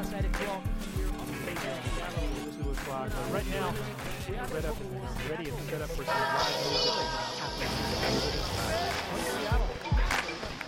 2 o'clock. Right now, we're ready and set up for some